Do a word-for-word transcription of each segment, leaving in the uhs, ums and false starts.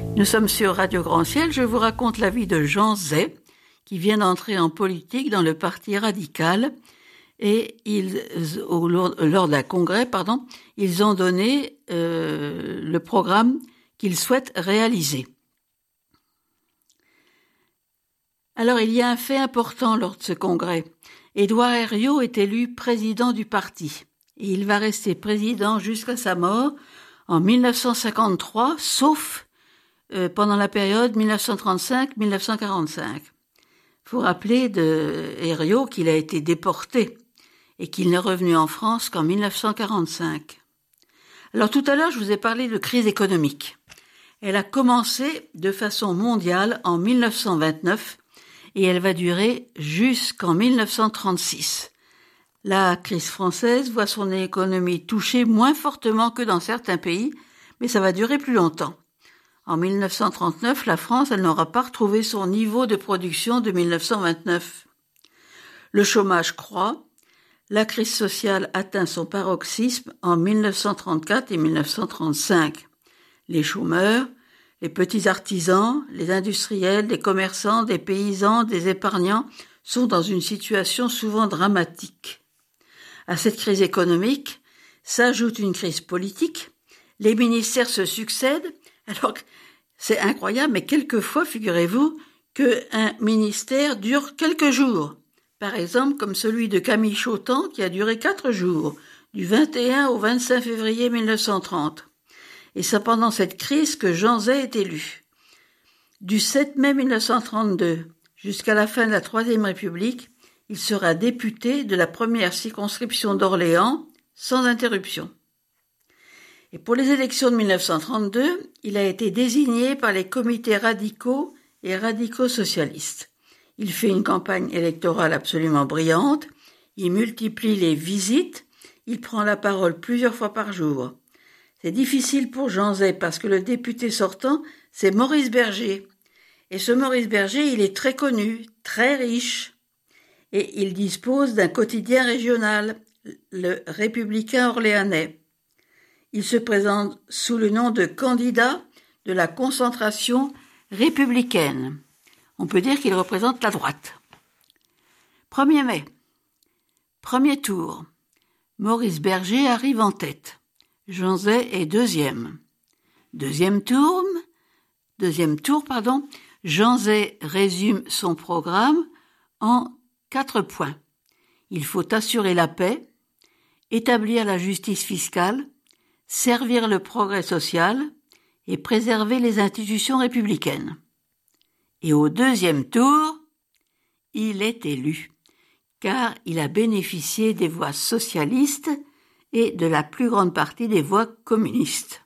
Nous sommes sur Radio Grand Ciel. Je vous raconte la vie de Jean Zay, qui vient d'entrer en politique dans le Parti radical. Et ils, au, lors d'un congrès, pardon, ils ont donné euh, le programme qu'ils souhaitent réaliser. Alors, il y a un fait important lors de ce congrès. Édouard Herriot est élu président du parti. Et il va rester président jusqu'à sa mort en dix-neuf cent cinquante-trois, sauf euh, pendant la période dix-neuf cent trente-cinq à dix-neuf cent quarante-cinq. Il faut rappeler de Herriot qu'il a été déporté et qu'il n'est revenu en France qu'en dix-neuf cent quarante-cinq. Alors tout à l'heure, je vous ai parlé de crise économique. Elle a commencé de façon mondiale en dix-neuf cent vingt-neuf et elle va durer jusqu'en dix-neuf cent trente-six. La crise française voit son économie touchée moins fortement que dans certains pays, mais ça va durer plus longtemps. En dix-neuf cent trente-neuf, la France, elle n'aura pas retrouvé son niveau de production de dix-neuf cent vingt-neuf. Le chômage croît. La crise sociale atteint son paroxysme en dix-neuf cent trente-quatre et dix-neuf cent trente-cinq. Les chômeurs, les petits artisans, les industriels, les commerçants, des paysans, des épargnants sont dans une situation souvent dramatique. À cette crise économique s'ajoute une crise politique. Les ministères se succèdent. Alors, c'est incroyable, mais quelquefois, figurez-vous, qu'un ministère dure quelques jours. Par exemple, comme celui de Camille Chautemps, qui a duré quatre jours, du vingt et un au vingt-cinq février dix-neuf cent trente. Et c'est pendant cette crise que Jean Zay est élu. Du sept mai dix-neuf cent trente-deux jusqu'à la fin de la Troisième République, il sera député de la première circonscription d'Orléans, sans interruption. Et pour les élections de dix-neuf cent trente-deux, il a été désigné par les comités radicaux et radicaux-socialistes. Il fait une campagne électorale absolument brillante, il multiplie les visites, il prend la parole plusieurs fois par jour. C'est difficile pour Jean Zay parce que le député sortant, c'est Maurice Berger. Et ce Maurice Berger, il est très connu, très riche, et il dispose d'un quotidien régional, le Républicain orléanais. Il se présente sous le nom de candidat de la concentration républicaine. On peut dire qu'il représente la droite. premier mai. Premier tour. Maurice Berger arrive en tête. Jean Zay est deuxième. Deuxième tour, deuxième tour, pardon. Jean Zay résume son programme en quatre points. Il faut assurer la paix, établir la justice fiscale, servir le progrès social et préserver les institutions républicaines. Et au deuxième tour, il est élu, car il a bénéficié des voix socialistes et de la plus grande partie des voix communistes.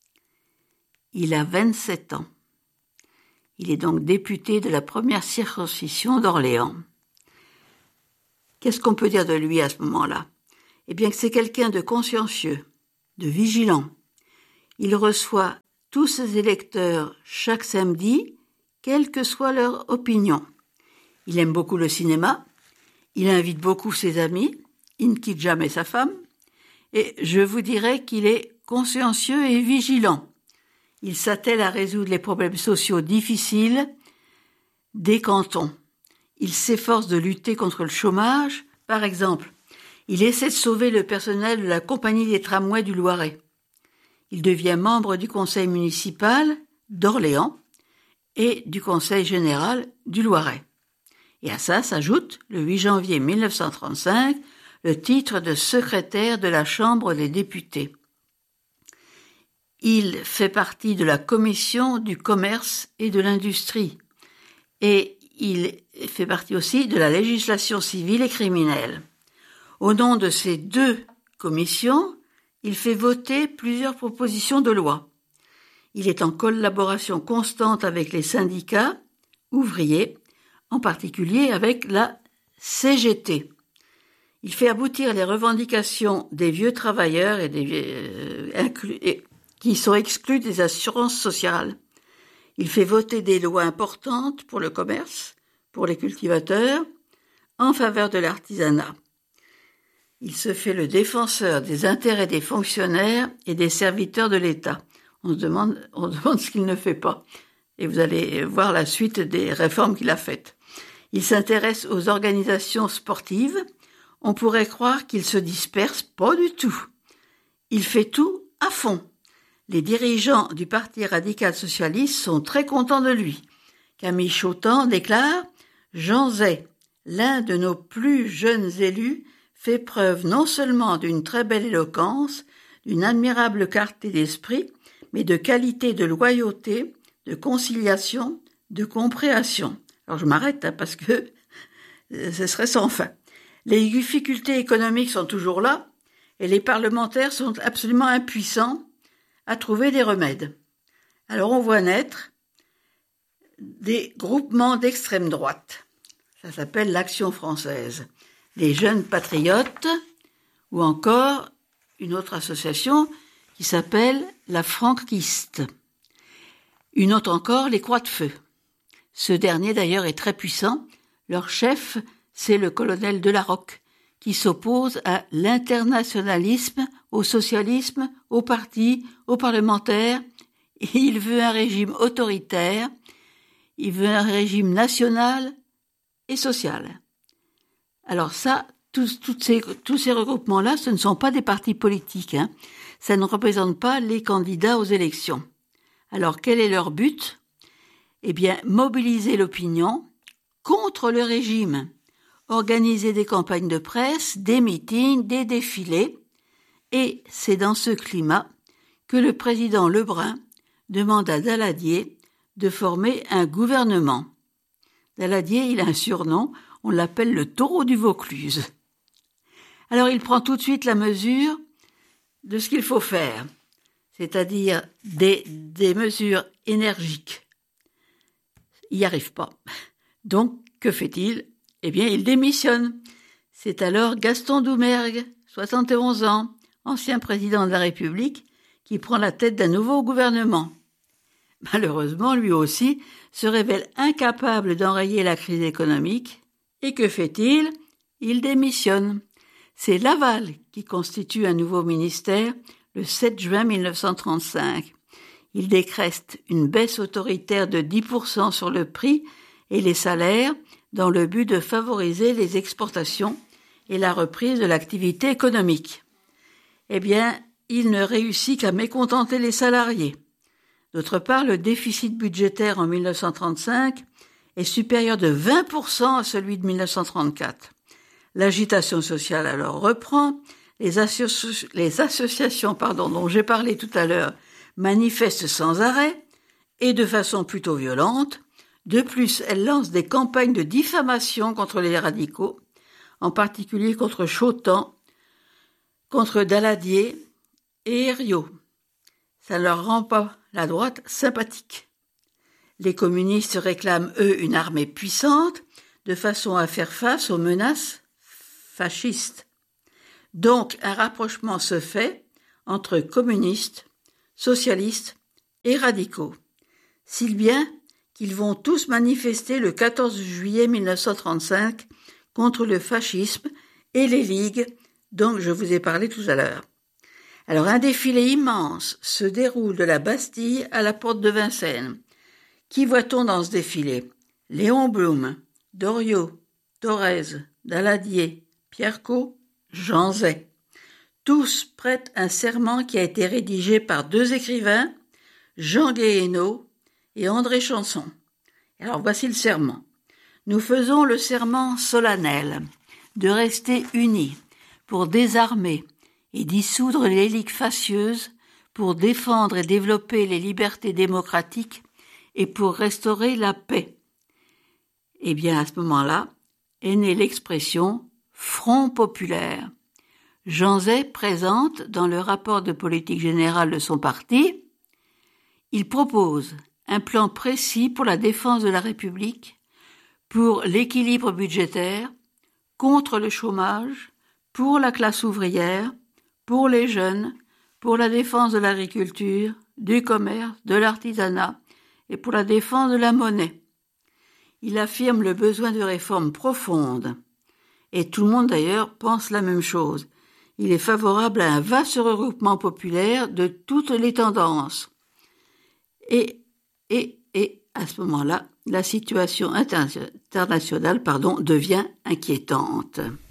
Il a vingt-sept ans. Il est donc député de la première circonscription d'Orléans. Qu'est-ce qu'on peut dire de lui à ce moment-là ? Eh bien que c'est quelqu'un de consciencieux, de vigilant. Il reçoit tous ses électeurs chaque samedi, quelle que soit leur opinion. Il aime beaucoup le cinéma, il invite beaucoup ses amis, il ne quitte jamais sa femme, et je vous dirais qu'il est consciencieux et vigilant. Il s'attelle à résoudre les problèmes sociaux difficiles des cantons. Il s'efforce de lutter contre le chômage. Par exemple, il essaie de sauver le personnel de la compagnie des tramways du Loiret. Il devient membre du conseil municipal d'Orléans et du conseil général du Loiret. Et à ça s'ajoute, le huit janvier dix-neuf cent trente-cinq, le titre de secrétaire de la Chambre des députés. Il fait partie de la commission du commerce et de l'industrie. Et il fait partie aussi de la législation civile et criminelle. Au nom de ces deux commissions, il fait voter plusieurs propositions de loi. Il est en collaboration constante avec les syndicats ouvriers, en particulier avec la C G T. Il fait aboutir les revendications des vieux travailleurs et des euh, inclus, et, qui sont exclus des assurances sociales. Il fait voter des lois importantes pour le commerce, pour les cultivateurs, en faveur de l'artisanat. Il se fait le défenseur des intérêts des fonctionnaires et des serviteurs de l'État. on se demande, on se demande ce qu'il ne fait pas. Et vous allez voir la suite des réformes qu'il a faites. Il s'intéresse aux organisations sportives. On pourrait croire qu'il se disperse, pas du tout. Il fait tout à fond. Les dirigeants du Parti radical socialiste sont très contents de lui. Camille Chautemps déclare « Jean Zay, l'un de nos plus jeunes élus, fait preuve non seulement d'une très belle éloquence, d'une admirable clarté d'esprit, mais de qualité de loyauté, de conciliation, de compréhension. » Alors je m'arrête hein, parce que ce serait sans fin. Les difficultés économiques sont toujours là et les parlementaires sont absolument impuissants à trouver des remèdes. Alors on voit naître des groupements d'extrême droite. Ça s'appelle l'Action française. Les jeunes patriotes ou encore une autre association qui s'appelle la Franquiste. Une autre encore, les Croix de Feu. Ce dernier d'ailleurs est très puissant. Leur chef, c'est le colonel Delarocque, qui s'oppose à l'internationalisme, au socialisme, au parti, aux parlementaires. Et il veut un régime autoritaire, il veut un régime national et social. Alors ça, tous, tous ces, tous ces regroupements-là, ce ne sont pas des partis politiques, hein. Ça ne représente pas les candidats aux élections. Alors quel est leur but ? Eh bien, mobiliser l'opinion contre le régime, organiser des campagnes de presse, des meetings, des défilés. Et c'est dans ce climat que le président Lebrun demande à Daladier de former un gouvernement. Daladier, il a un surnom, on l'appelle le taureau du Vaucluse. Alors il prend tout de suite la mesure de ce qu'il faut faire, c'est-à-dire des, des mesures énergiques. Il n'y arrive pas. Donc, que fait-il ? Eh bien, il démissionne. C'est alors Gaston Doumergue, soixante et onze ans, ancien président de la République, qui prend la tête d'un nouveau gouvernement. Malheureusement, lui aussi se révèle incapable d'enrayer la crise économique. Et que fait-il ? Il démissionne. C'est Laval qui constitue un nouveau ministère le sept juin mille neuf cent trente-cinq. Il décrète une baisse autoritaire de dix pour cent sur le prix et les salaires dans le but de favoriser les exportations et la reprise de l'activité économique. Eh bien, il ne réussit qu'à mécontenter les salariés. D'autre part, le déficit budgétaire en mille neuf cent trente-cinq est supérieur de vingt pour cent à celui de mille neuf cent trente-quatre. L'agitation sociale alors reprend, les, associ- les associations pardon, dont j'ai parlé tout à l'heure manifestent sans arrêt et de façon plutôt violente. De plus, elles lancent des campagnes de diffamation contre les radicaux, en particulier contre Chautemps, contre Daladier et Herriot. Ça ne leur rend pas la droite sympathique. Les communistes réclament, eux, une armée puissante, de façon à faire face aux menaces fascistes. Donc, un rapprochement se fait entre communistes, socialistes et radicaux. Si bien qu'ils vont tous manifester le quatorze juillet mille neuf cent trente-cinq contre le fascisme et les ligues dont je vous ai parlé tout à l'heure. Alors, un défilé immense se déroule de la Bastille à la porte de Vincennes. Qui voit-on dans ce défilé ? Léon Blum, Doriot, Thorez, Daladier, Pierrecot, Jean Zay. Tous prêtent un serment qui a été rédigé par deux écrivains, Jean Guéhenno et André Chanson. Alors voici le serment. Nous faisons le serment solennel de rester unis pour désarmer et dissoudre les ligues facieuses, pour défendre et développer les libertés démocratiques et pour restaurer la paix. Eh bien, à ce moment-là, est née l'expression « Front populaire ». Jean Zay présente dans le rapport de politique générale de son parti, il propose un plan précis pour la défense de la République, pour l'équilibre budgétaire, contre le chômage, pour la classe ouvrière, pour les jeunes, pour la défense de l'agriculture, du commerce, de l'artisanat et pour la défense de la monnaie. Il affirme le besoin de réformes profondes. Et tout le monde d'ailleurs pense la même chose. Il est favorable à un vaste regroupement populaire de toutes les tendances. Et, et, et à ce moment-là, la situation internationale pardon, devient inquiétante.